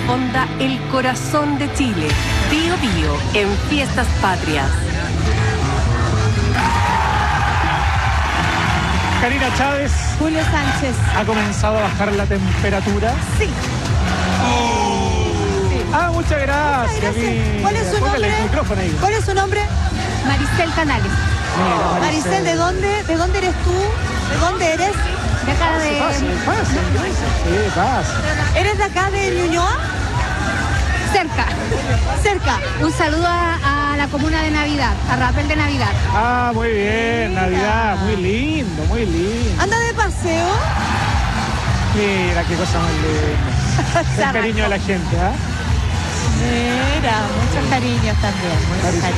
onda el corazón de Chile. Bío Bío en Fiestas Patrias. Karina Chávez, Julio Sánchez. ha comenzado a bajar la temperatura. Sí. Ah, muchas gracias. Muchas gracias. ¿Cuál es su Póngale nombre? el micrófono ahí. ¿Cuál es su nombre? Maricel Canales, Mira, Maricel, ¿de dónde? ¿De dónde eres tú? ¿De dónde eres? de acá de... Pase. Sí, pasa. ¿Eres de acá de Ñuñoa? cerca. Cerca. Un saludo a la comuna de Navidad, a Rapel de Navidad. Ah, muy bien, Navidad. Muy lindo, muy lindo. ¿Anda de paseo? Mira, qué cosa más linda. El cariño de la gente, ¿ah? Mira, muchos cariños también. Muchos cariños.